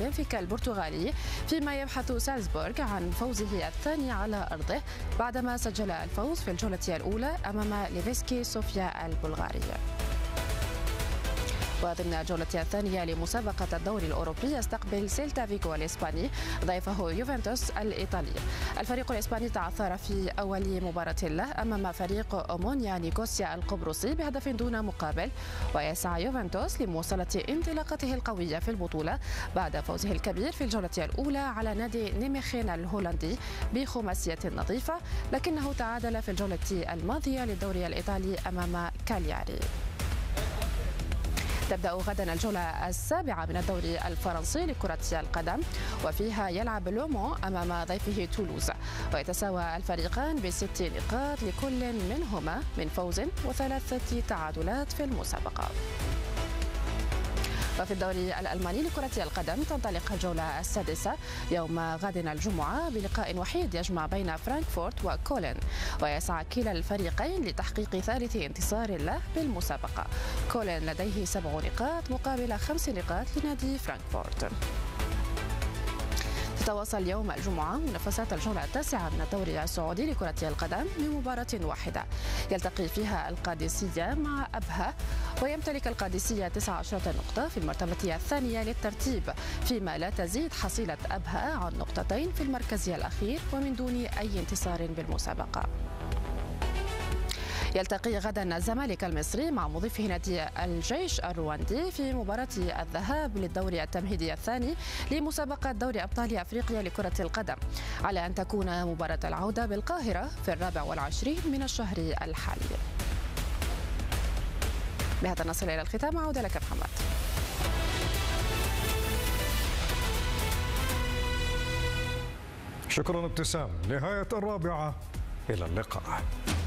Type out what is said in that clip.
بنفيكا البرتغالي، فيما يبحث سالزبورغ عن فوزه الثاني على أرضه بعدما سجل الفوز في الجولة الأولى أمام ليفسكي صوفيا البلغاري. وضمن الجولة الثانية لمسابقة الدوري الأوروبي يستقبل سيلتا فيغو الإسباني ضيفه يوفنتوس الإيطالي. الفريق الإسباني تعثر في أول مباراة له أمام فريق أومونيا نيكوسيا القبرصي بهدف دون مقابل، ويسعى يوفنتوس لمواصلة انطلاقته القوية في البطولة بعد فوزه الكبير في الجولة الأولى على نادي نيميخين الهولندي بخماسية نظيفة، لكنه تعادل في الجولة الماضية للدوري الإيطالي أمام كالياري. تبدأ غدا الجولة السابعة من الدوري الفرنسي لكرة القدم، وفيها يلعب لومون أمام ضيفه تولوز، ويتساوى الفريقان ب6 نقاط لكل منهما من فوز و3 تعادلات في المسابقة. وفي الدوري الألماني لكرة القدم تنطلق الجولة السادسة يوم غد الجمعة بلقاء وحيد يجمع بين فرانكفورت وكولن، ويسعى كلا الفريقين لتحقيق ثالث انتصار له بالمسابقة. كولن لديه 7 نقاط مقابل 5 نقاط لنادي فرانكفورت. تتواصل يوم الجمعة منافسات الجولة التاسعة من الدوري السعودي لكرة القدم بمباراة واحدة يلتقي فيها القادسية مع أبها، ويمتلك القادسية 19 نقطة في المرتبة الثانية للترتيب، فيما لا تزيد حصيلة أبها عن نقطتين في المركز الأخير ومن دون أي انتصار بالمسابقة. يلتقي غدا الزمالك المصري مع مضيفه نادي الجيش الرواندي في مباراة الذهاب للدوري التمهيدي الثاني لمسابقة دوري أبطال أفريقيا لكرة القدم، على أن تكون مباراة العودة بالقاهرة في 24 من الشهر الحالي. بهذا نصل إلى الختام، عودة لك محمد. شكرا ابتسام. نهاية الرابعة، إلى اللقاء.